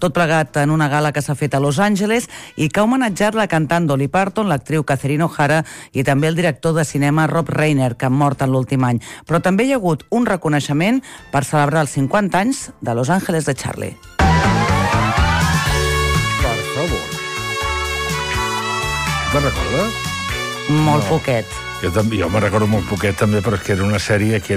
Tot plegat en una gala que s'ha fet a Los Angeles i que ha homenatjat la cantant Dolly Parton, l'actriu Catherine O'Hara i també el director de cinema Rob Reiner, que han mort en l'últim any. Però també hi ha hagut un reconeixement per celebrar els 50 anys de Los Angeles de Charlie. Per favor. Te'n recordes? Molt poquet. Jo me'n recordo molt poquet també, però és que era una sèrie que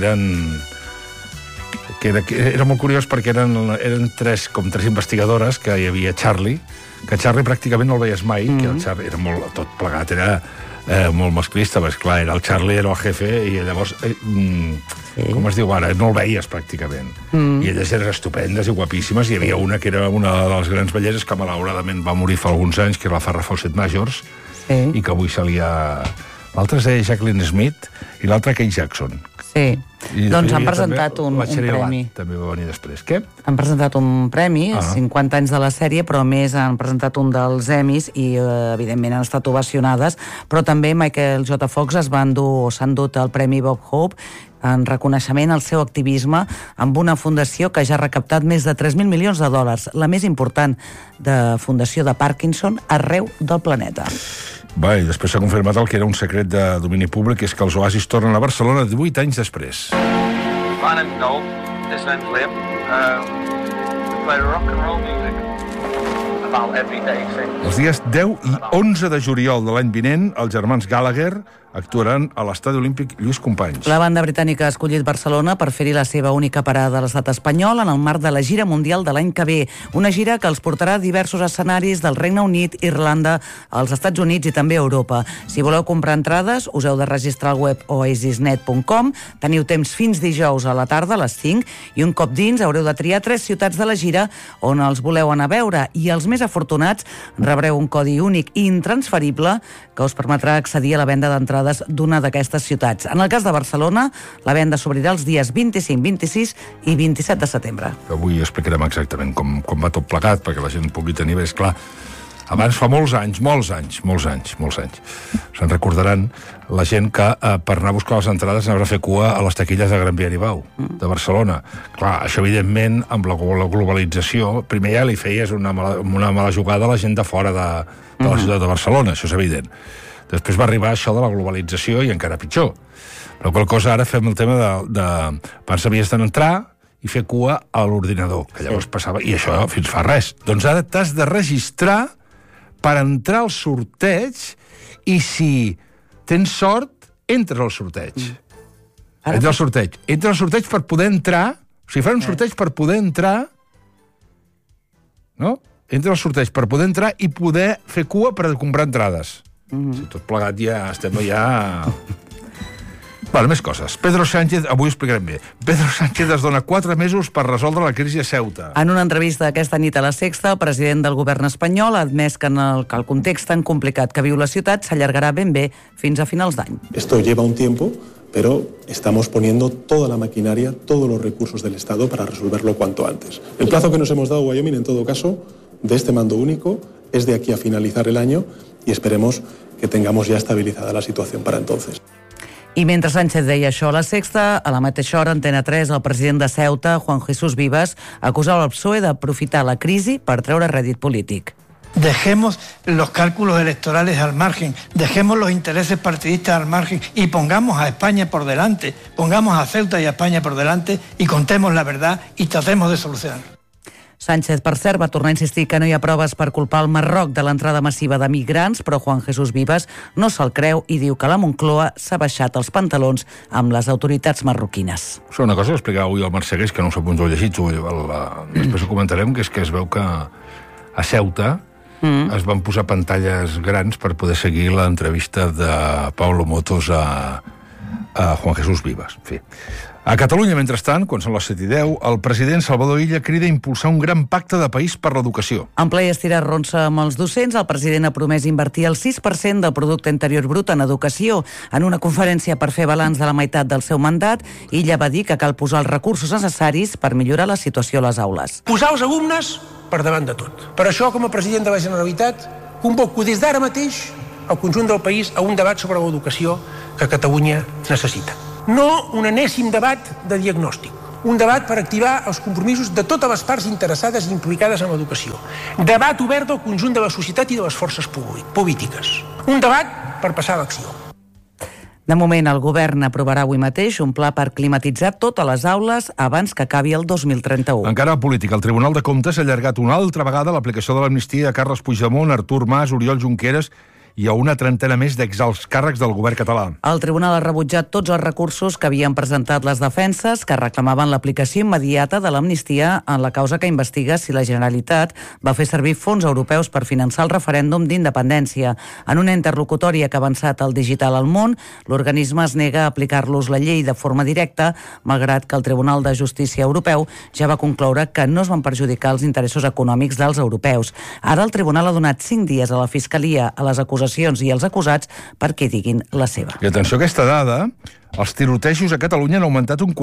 era molt curiós perquè eren tres investigadores, que hi havia Charlie, que Charlie pràcticament no el veies mai, que el Charlie era molt, tot plegat, era molt masclista, perquè clar, el Charlie era el jefe i llavors, com es diu ara, no el veies pràcticament. I elles eren estupendes i guapíssimes, i hi havia una que era una de les grans belleses que malauradament va morir fa alguns anys, que era la Farrah Fawcett Majors, i que avui se li ha... L'altre es deia Jacqueline Smith i l'altre Kate Jackson. Sí, doncs han presentat un premi. També va venir després. Què? Han presentat un premi, 50 anys de la sèrie, però a més han presentat un dels Emmys i evidentment han estat ovacionades, però també Michael J. Fox s'han dut el Premi Bob Hope en reconeixement al seu activisme amb una fundació que ja ha recaptat més de 3.000 milions de dòlars, la més important de fundació de Parkinson arreu del planeta. Va, i després s'ha confirmat el que era un secret de domini públic, és que els Oasis tornen a Barcelona 18 anys després. My name's Noel. This name's Liam. We play rock and roll music. About every day, sí. Els dies 10 i 11 de juliol de l'any vinent, els germans Gallagher actuaran a l'Estadi Olímpic Lluís Companys. La banda britànica ha escollit Barcelona per fer-hi la seva única parada a l'estat espanyol en el marc de la gira mundial de l'any que ve. Una gira que els portarà a diversos escenaris del Regne Unit, Irlanda, als Estats Units i també a Europa. Si voleu comprar entrades, us heu de registrar al web oasisnet.com. Teniu temps fins dijous a la tarda, a les 5, i un cop dins haureu de triar 3 ciutats de la gira on els voleu anar a veure, i els més afortunats rebreu un codi únic i intransferible que us permetrà accedir a la venda d'entrades d'una d'aquestes ciutats. En el cas de Barcelona, la venda s'obrirà els dies 25, 26 i 27 de setembre. Avui explicarem exactament com va tot plegat, perquè la gent pugui tenir bé, esclar. Abans fa molts anys, se'n recordaran la gent que per anar a buscar les entrades anava a fer cua a les taquilles de Gran Via Aribau, de Barcelona. Clar, això evidentment, amb la globalització, primer ja li feies una mala jugada a la gent de fora de la ciutat de Barcelona, això és evident. Després va arribar això de la globalització i encara pitjor. Però qual cosa ara fem el tema de abans havies d'entrar i fer cua a l'ordinador, que llavors passava, i això fins fa res. Doncs ara t'has de registrar per entrar al sorteig i si tens sort, entres al sorteig. Entra al sorteig per poder entrar, o sigui, fan un sorteig per poder entrar, no? Entra al sorteig per poder entrar i poder fer cua per comprar entrades. Si tot plegat ja estem Bueno, més coses. Pedro Sánchez, avui ho explicarem bé. Pedro Sánchez es dona 4 mesos per resoldre la crisi a Ceuta. En una entrevista aquesta nit a La Sexta, el president del govern espanyol ha admès que el context tan complicat que viu la ciutat s'allargarà ben bé fins a finals d'any. Esto lleva un tiempo, pero estamos poniendo toda la maquinaria, todos los recursos del Estado para resolverlo cuanto antes. El plazo que nos hemos dado, Wyoming, en todo caso, de este mando único, es de aquí a finalizar el año y esperemos que tengamos ya estabilizada la situación para entonces. I mentre Sánchez deia això a La Sexta, a la mateixa hora, Antena 3, el president de Ceuta, Juan Jesús Vivas, acusava el PSOE d'aprofitar la crisi per treure rèdit polític. Dejemos los cálculos electorales al margen, dejemos los intereses partidistas al margen y pongamos a España por delante, pongamos a Ceuta y a España por delante y contemos la verdad y tratemos de solucionarlo. Sánchez, per cert, va tornar a insistir que no hi ha proves per culpar el Marroc de l'entrada massiva de migrants, però Juan Jesús Vivas no se'l creu i diu que la Moncloa s'ha baixat els pantalons amb les autoritats marroquines. Això és una cosa que explicava avui el Marc Segués, que no sap on ho he llegit, després ho comentarem, que és que es veu que a Ceuta es van posar pantalles grans per poder seguir l'entrevista de Pablo Motos a Juan Jesús Vivas. En fi. A Catalunya, mentrestant, quan són les 7:10, el president Salvador Illa crida a impulsar un gran pacte de país per l'educació. En ple estirar-ronsa amb els docents, el president ha promès invertir el 6% del producte interior brut en educació. En una conferència per fer balanç de la meitat del seu mandat, Illa va dir que cal posar els recursos necessaris per millorar la situació a les aules. Posar els alumnes per davant de tot. Per això, com a president de la Generalitat, convoco des d'ara mateix el conjunt del país a un debat sobre l'educació que Catalunya necessita. No un enèsim debat de diagnòstic, un debat per activar els compromisos de totes les parts interessades i implicades en l'educació. Debat obert del conjunt de la societat i de les forces polítiques. Un debat per passar a l'acció. De moment, el govern aprovarà avui mateix un pla per climatitzar totes les aules abans que acabi el 2031. Encara a política, el Tribunal de Comptes ha allargat una altra vegada l'aplicació de l'amnistia a Carles Puigdemont, Artur Mas, Oriol Junqueras i a una trentena més d'exalts càrrecs del govern català. El tribunal ha rebutjat tots els recursos que havien presentat les defenses que reclamaven l'aplicació immediata de l'amnistia en la causa que investiga si la Generalitat va fer servir fons europeus per finançar el referèndum d'independència. En una interlocutòria que ha avançat el Digital al Món, l'organisme es nega a aplicar-los la llei de forma directa, malgrat que el Tribunal de Justícia Europeu ja va concloure que no es van perjudicar els interessos econòmics dels europeus. Ara el tribunal ha donat 5 dies a la Fiscalia, a les acusacions i els acusats perquè diguin la seva. I atenció a aquesta dada, els tirotejos a Catalunya han augmentat un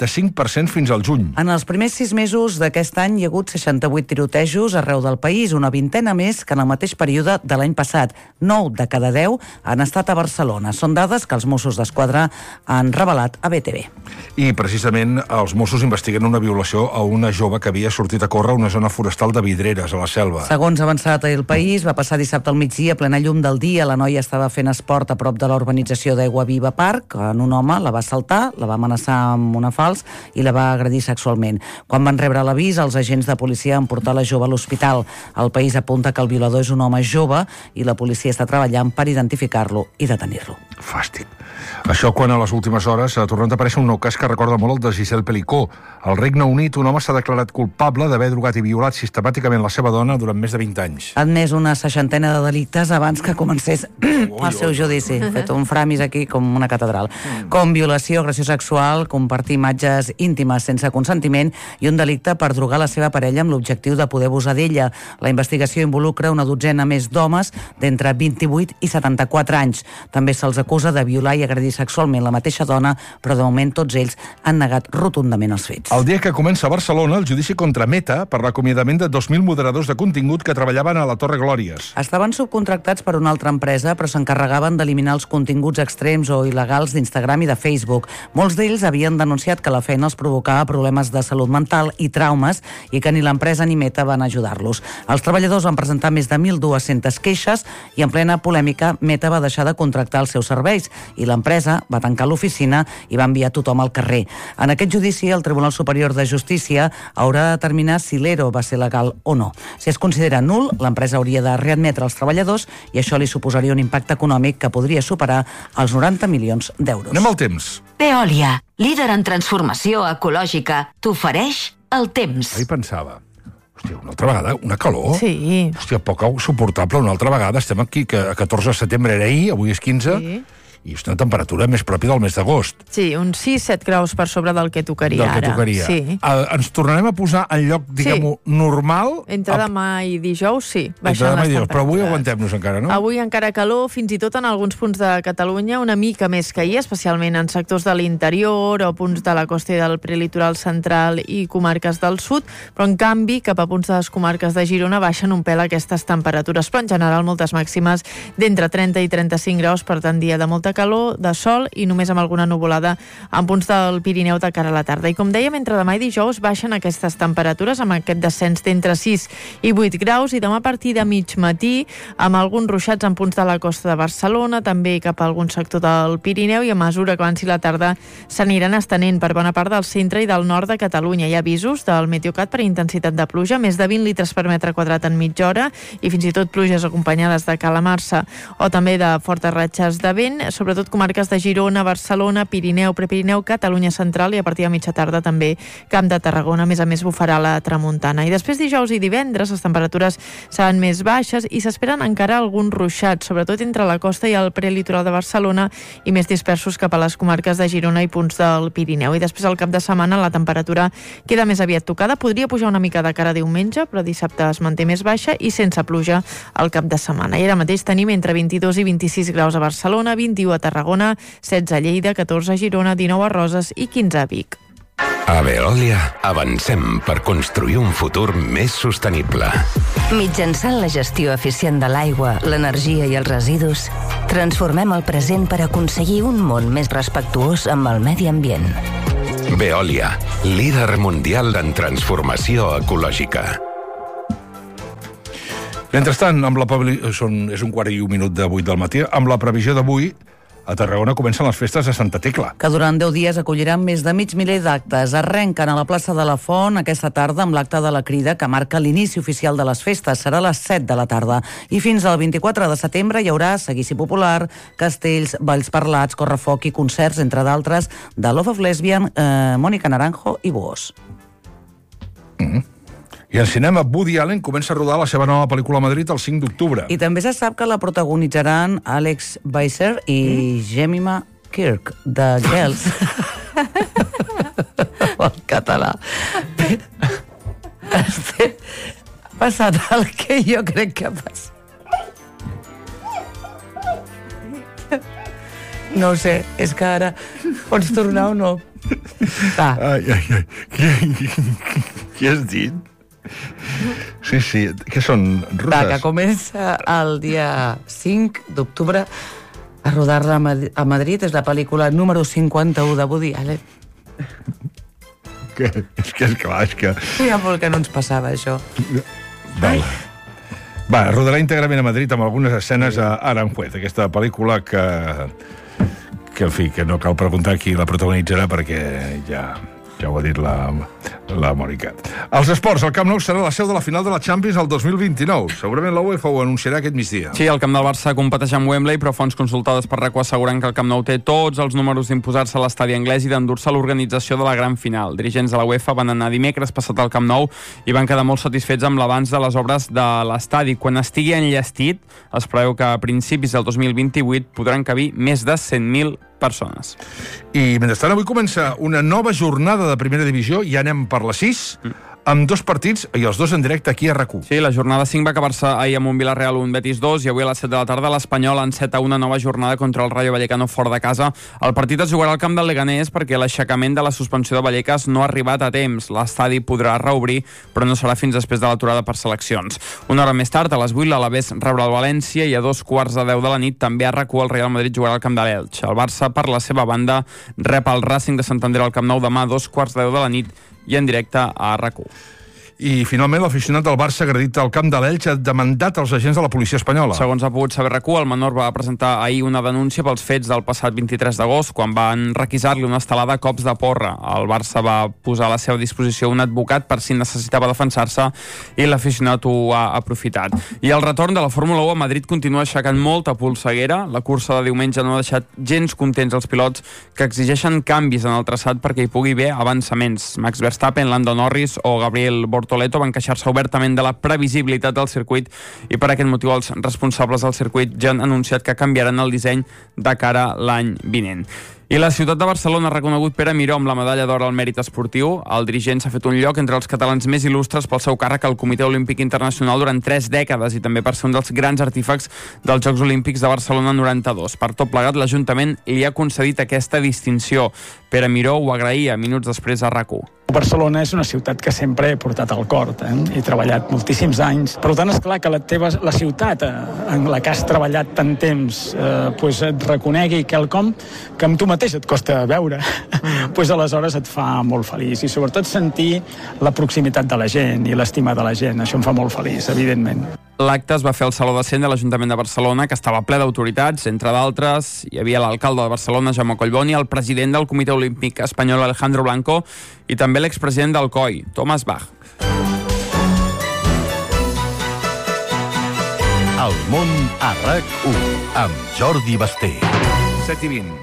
45% fins al juny. En els primers 6 mesos d'aquest any hi ha hagut 68 tirotejos arreu del país, una vintena més que en el mateix període de l'any passat. 9 de cada 10 han estat a Barcelona. Són dades que els Mossos d'Esquadra han revelat a BTV. I precisament els Mossos investiguen una violació a una jove que havia sortit a córrer a una zona forestal de Vidreres, a la Selva. Segons ha avançat el País, va passar dissabte al migdia a plena llum del dia. La noia estava fent esport a prop de la urbanització d'Aigua Viva Park. En un home la va assaltar, la va amenaçar amb una falç i la va agredir sexualment. Quan van rebre l'avís, els agents de policia han portat la jove a l'hospital. El País apunta que el violador és un home jove i la policia està treballant per identificar-lo i detenir-lo. Fàstic. Això quan a les últimes hores ha tornat a aparèixer un nou cas que recorda molt el de Giselle Pelicó. Al Regne Unit, un home s'ha declarat culpable d'haver drogat i violat sistemàticament la seva dona durant més de 20 anys. Ha admès una 60 de delictes abans que comencés el seu judici. Ha fet un framis aquí com una catedral. Com violació, agressió sexual, compartir imatges íntimes sense consentiment i un delicte per drogar la seva parella amb l'objectiu de poder abusar d'ella. La investigació involucra una dotzena més d'homes d'entre 28 i 74 anys. També se'ls acusa de violar i agredir sexualment la mateixa dona, però de moment tots ells han negat rotundament els fets. El dia que comença a Barcelona el judici contra Meta per l'acomiadament de 2.000 moderadors de contingut que treballaven a la Torre Glòries. Estaven subcontractats per una altra empresa, però s'encarregaven d'eliminar els continguts extrems o il·legals d'Instagram i de Facebook. Molts d'ells havien denunciat que la feina els provocava problemes de salut mental i traumes i que ni l'empresa ni Meta van ajudar-los. Els treballadors van presentar més de 1.200 queixes i en plena polèmica Meta va deixar de contractar els seus serveis i l'empresa va tancar l'oficina i va enviar tothom al carrer. En aquest judici, el Tribunal Superior de Justícia haurà de determinar si l'ERO va ser legal o no. Si es considera nul, l'empresa hauria de readmetre els treballadors i això li suposaria un impacte econòmic que podria superar els 90 milions d'euros. Anem al temps. Veolia, líder en transformació ecològica, t'ofereix el temps. Ahir pensava, hòstia, una altra vegada, una calor. Sí. Hòstia, poc suportable una altra vegada. Estem aquí, que a 14 de setembre era ahir, avui és 15. Sí. I és una temperatura més pròpia del mes d'agost. Sí, uns 6-7 graus per sobre del que tocaria ara. Del que tocaria. Sí. Ens tornarem a posar en lloc, diguem-ho, normal. Entre demà i dijous, sí, baixen les temperatures. Però avui aguantem-nos encara, no? Avui encara calor, fins i tot en alguns punts de Catalunya, una mica més que ahir, especialment en sectors de l'interior o punts de la costa i del prelitoral central i comarques del sud, però en canvi, cap a punts de les comarques de Girona baixen un pèl aquestes temperatures, però en general moltes màximes d'entre 30 i 35 graus, per tant dia de molta calor, de sol i només amb alguna nuvolada en punts del Pirineu de cara a la tarda. I com dèiem, entre demà i dijous baixen aquestes temperatures amb aquest descens d'entre 6 i 8 graus i demà a partir de mig matí amb alguns ruixats en punts de la costa de Barcelona, també cap a algun sector del Pirineu i a mesura que avanci la tarda s'aniran estenent per bona part del centre i del nord de Catalunya. Hi ha avisos del Meteocat per intensitat de pluja, més de 20 litres per metre quadrat en mitja hora i fins i tot pluges acompanyades de calamarsa o també de fortes ratxes de vent, sobretot comarques de Girona, Barcelona, Pirineu, Prepirineu, Catalunya central i a partir de mitja tarda també Camp de Tarragona. A més bufarà la tramuntana. I després dijous i divendres les temperatures seran més baixes i s'esperen encara alguns ruixats, sobretot entre la costa i el prelitoral de Barcelona i més dispersos cap a les comarques de Girona i punts del Pirineu. I després al cap de setmana la temperatura queda més aviat tocada. Podria pujar una mica de cara a diumenge, però dissabte es manté més baixa i sense pluja al cap de setmana. I ara mateix tenim entre 22 i 26 graus a Barcelona, 21 a Tarragona, 16 a Lleida, 14 a Girona, 19 a Roses i 15 a Vic. A Veolia avancem per construir un futur més sostenible. Mitjançant la gestió eficient de l'aigua, l'energia i els residus, transformem el present per aconseguir un món més respectuós amb el medi ambient. Veolia, líder mundial en transformació ecològica. Mentrestant, és 1:45 de 8 del matí, amb la previsió d'avui, a Tarragona comencen les festes de Santa Tecla. Que durant 10 dies acolliran més de mig miler d'actes. Arrenquen a la plaça de la Font aquesta tarda amb l'acte de la Crida que marca l'inici oficial de les festes. Serà a les 7 de la tarda. I fins al 24 de setembre hi haurà seguici popular, castells, balls parlats, correfoc i concerts, entre d'altres, de Love of Lesbian, Mónica Naranjo i Boos. I al cinema, Woody Allen comença a rodar la seva nova pel·lícula a Madrid el 5 d'octubre. I també se sap que la protagonitzaran Alex Weiser i Jemima Kirk, de Girls. El català. Ha passat el que jo crec que ha passat. No ho sé, és que ara pots tornar o no? Ai. Què has dit? Sí, que són russes. Que comença el dia 5 d'octubre a rodar-la a Madrid. És la pel·lícula número 51 de Woody Allen. És que... Feia molt que no ens passava, això. Va, rodarà íntegrament a Madrid amb algunes escenes a Aranjuez, aquesta pel·lícula que en fi, que no cal preguntar qui la protagonitzarà perquè ja ho ha dit la Mònica. Els esports, el Camp Nou serà la seu de la final de la Champions el 2029. Segurament la UEFA ho anunciarà aquest migdia. Sí, el Camp del Barça competeix amb Wembley, però fonts consultades per RAC1 asseguren que el Camp Nou té tots els números d'imposar-se a l'estadi anglès i d'endur-se l'organització de la gran final. Dirigents de la UEFA van anar dimecres passat al Camp Nou i van quedar molt satisfets amb l'avanç de les obres de l'estadi. Quan estigui enllestit, es preveu que a principis del 2028 podran cabir més de 100.000 persones. I mentrestant avui comença una nova jornada de primera divisió, ja anem per les 6, amb 2 partits i els 2 en directe aquí a RAC1. Sí, la jornada 5 va acabar-se ahir amb un Villarreal 1, Betis 2 i avui a les 7 de la tarda l'Espanyol enceta una nova jornada contra el Rayo Vallecano fora de casa. El partit es jugarà al camp del Leganés perquè l'aixecament de la suspensió de Vallecas no ha arribat a temps. L'estadi podrà reobrir, però no serà fins després de l'aturada per seleccions. Una hora més tard, a les 8, l'Alavés rebrà el València i a 2:15 de la nit també a RAC1 el Real Madrid jugarà al camp de l'Elx. El Barça, per la seva banda, rep el Racing de Santander al Camp Nou demà a 2:15 de la nit i en directe a RAC1. I finalment l'aficionat del Barça agredit al camp de l'Elx ha demandat als agents de la policia espanyola. Segons ha pogut saber RAC1, el menor va presentar ahir una denúncia pels fets del passat 23 d'agost, quan van requisar-li una estelada a cops de porra. El Barça va posar a la seva disposició un advocat per si necessitava defensar-se i l'aficionat ho ha aprofitat. I el retorn de la Fórmula 1 a Madrid continua aixecant molta polseguera. La cursa de diumenge no ha deixat gens contents els pilots que exigeixen canvis en el traçat perquè hi pugui haver avançaments. Max Verstappen, Lando Norris o Gabriel Bortoleto van queixar-se obertament de la previsibilitat del circuit i per aquest motiu els responsables del circuit ja han anunciat que canviaran el disseny de cara a l'any vinent. I la ciutat de Barcelona ha reconegut Pere Miró amb la medalla d'or al mèrit esportiu. El dirigent s'ha fet un lloc entre els catalans més il·lustres pel seu càrrec al Comitè Olímpic Internacional durant 3 dècades i també per ser un dels grans artífecs dels Jocs Olímpics de Barcelona 92. Per tot plegat, l'Ajuntament li ha concedit aquesta distinció. Pere Miró ho agraïa minuts després a RAC1. Barcelona és una ciutat que sempre he portat al cor, he treballat moltíssims anys. Per tant, és clar que la ciutat en la que has treballat tant temps et reconegui quelcom que amb tu mateix et costa veure, aleshores et fa molt feliç. I sobretot sentir la proximitat de la gent i l'estima de la gent. Això em fa molt feliç, evidentment. L'acte es va fer al Saló de Cent de l'Ajuntament de Barcelona, que estava ple d'autoritats, entre d'altres. Hi havia l'alcalde de Barcelona, Jaume Collboni, el president del Comitè Olímpic Espanyol, Alejandro Blanco, i també l'expresident del COI, Thomas Bach. El món a RAC1, amb Jordi Basté. 7:20.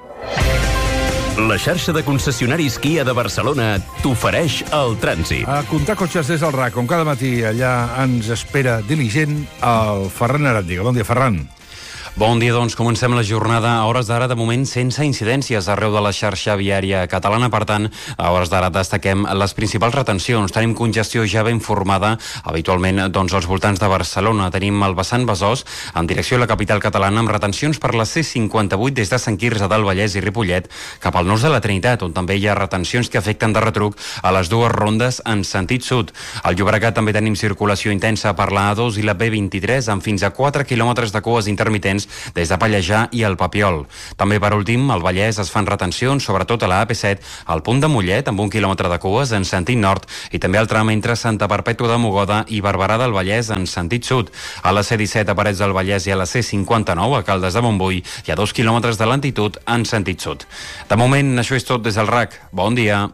La xarxa de concessionaris Kia de Barcelona t'ofereix el trànsit. A comptar cotxes des del RAC, com cada matí allà ens espera diligent el Ferran Aràndiga. Bon dia, Ferran. Bon dia, doncs comencem la jornada a hores d'ara, de moment sense incidències arreu de la xarxa viària catalana. Per tant, a hores d'ara destaquem les principals retencions. Tenim congestió ja ben formada, habitualment als voltants de Barcelona. Tenim el vessant Besòs en direcció a la capital catalana amb retencions per la C58 des de Sant Quirze del Vallès i Ripollet cap al nus de la Trinitat, on també hi ha retencions que afecten de retruc a les dues rondes en sentit sud. Al Llobregat també tenim circulació intensa per la A2 i la B23 amb fins a 4 quilòmetres de cues intermitents carrils des de Pallejà i el Papiol. També, per últim, al Vallès es fan retencions, sobretot a la AP7, al punt de Mollet, amb 1 quilòmetre de cues en sentit nord, i també al tram entre Santa Perpètua de Mogoda i Barberà del Vallès en sentit sud. A la C-17 a Parets del Vallès i a la C-59 a Caldes de Montbui hi ha 2 quilòmetres de lentitud en sentit sud. De moment, això és tot des del RAC. Bon dia.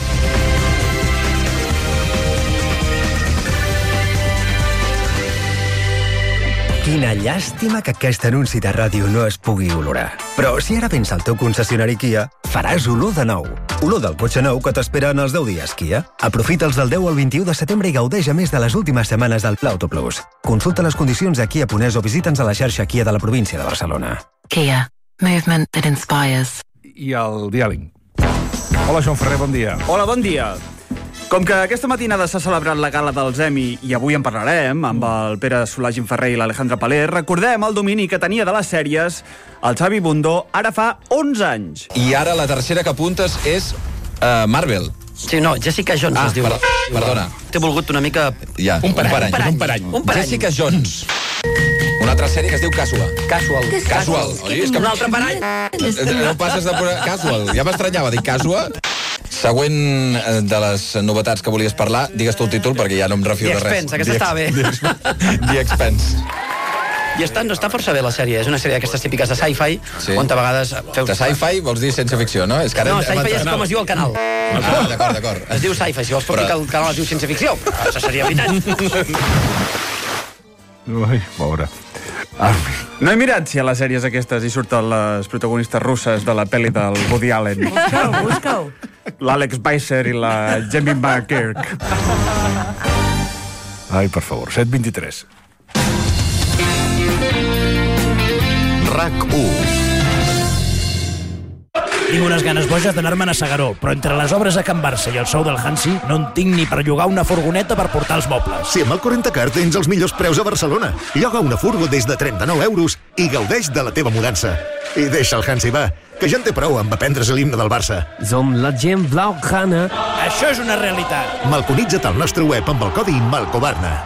Quina llàstima que aquest anunci de ràdio no es pugui olorar. Però si ara vens al teu concessionari Kia, faràs olor de nou. Olor del cotxe nou que t'espera en els 10 dies Kia. Aprofita'ls del 10 al 21 de setembre i gaudeix a més de les últimes setmanes del Pla Auto Plus. Consulta les condicions a Kia.es o visita'ns a la xarxa Kia de la província de Barcelona. Kia. Movement that inspires. I el diàling. Hola, Joan Ferrer, bon dia. Hola, bon dia. Com que aquesta matinada s'ha celebrat la gala dels Emmy i avui en parlarem amb el Pere Solà-Gimferrer i l'Alejandra Paler, recordem el domini que tenia de les sèries el Xavi Bundó ara fa 11 anys. I ara la tercera que apuntes és Marvel. Sí, no, Jessica Jones es diu. Perdona. T'he volgut una mica... Ja, un parany. Jessica Jones. Una altra sèrie que es diu Casual. Casual. Un altre parany. No passes de posar... Casual. Ja m'estranyava dir Casual. Següent de les novetats que volies parlar, digues tu el títol perquè ja no em refio de res. The Expense, aquesta estava bé. The Expense. I està força bé la sèrie. És una sèrie d'aquestes típiques de sci-fi, on a vegades... De sci-fi vols dir ciència ficció, no? No, sci-fi és com es diu el canal. D'acord. Es diu sci-fi. Si vols puc dir que el canal es diu ciència ficció, això seria veritat. Ai, pobre. No he mirat si a les sèries aquestes hi surten les protagonistes russes de la pel·li del Woody Allen. Busca-ho. L'Alex Weiser i la Jemima Kirk. Ai, per favor, 7:23. RAC1. Tinc unes ganes boges d'anar-me'n a S'Agaró, però entre les obres a Can Barça i el sou del Hansi no en tinc ni per llogar una furgoneta per portar els mobles. Si amb el Correntacar tens els millors preus a Barcelona. Lloga una furgo des de 39 euros i gaudeix de la teva mudança. I deixa el Hansi, va, que ja en té prou amb aprendre's l'himne del Barça. Som la gent blaugrana. Això és una realitat. Malconitza't al nostre web amb el codi MALCOBARNA.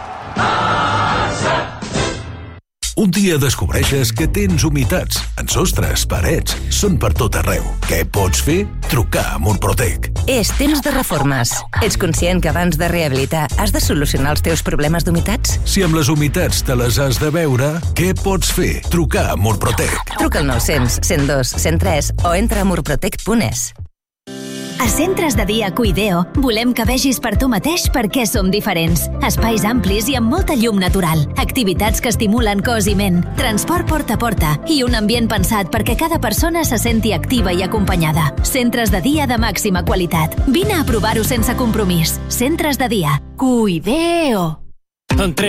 Un dia descobreixes que tens humitats en sostres, parets, són per tot arreu. Què pots fer? Trucar a Murprotec. És temps de reformes. Ets conscient que abans de rehabilitar has de solucionar els teus problemes d'humitats? Si amb les humitats te les has de veure, què pots fer? Trucar a Murprotec. Truca al 900 102 103 o entra a murprotec.es. A Centres de Dia Cuideo volem que vegis per tu mateix per què som diferents. Espais amplis i amb molta llum natural, activitats que estimulen cos i ment, transport porta a porta i un ambient pensat perquè cada persona se senti activa i acompanyada. Centres de dia de màxima qualitat. Vine a provar-ho sense compromís. Centres de Dia Cuideo. Entre